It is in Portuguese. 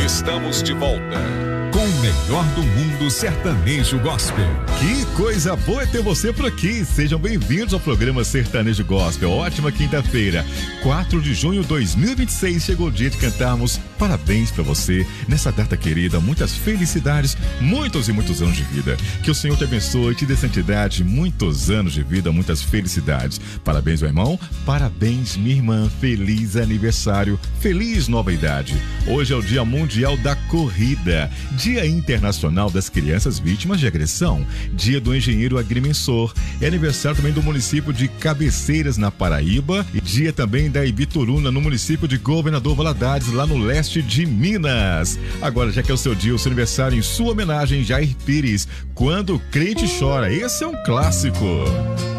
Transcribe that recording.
Estamos de volta com o melhor do mundo sertanejo gospel. Que coisa boa é ter você por aqui. Sejam bem-vindos ao programa Sertanejo Gospel. Ótima quinta-feira, 4 de junho de 2026. Chegou o dia de cantarmos parabéns pra você nessa data querida. Muitas felicidades, muitos e muitos anos de vida. Que o Senhor te abençoe, te dê santidade, muitos anos de vida, muitas felicidades. Parabéns, meu irmão. Parabéns, minha irmã. Feliz aniversário. Feliz nova idade. Hoje é o Dia Mundial da Corrida. Dia Internacional das Crianças Vítimas de Agressão, Dia do Engenheiro Agrimensor, é aniversário também do município de Cabeceiras, na Paraíba, e dia também da Ibituruna, no município de Governador Valadares, lá no leste de Minas. Agora, já que é o seu dia, o seu aniversário, em sua homenagem, Jair Pires, Quando o Crente Chora, esse é um clássico.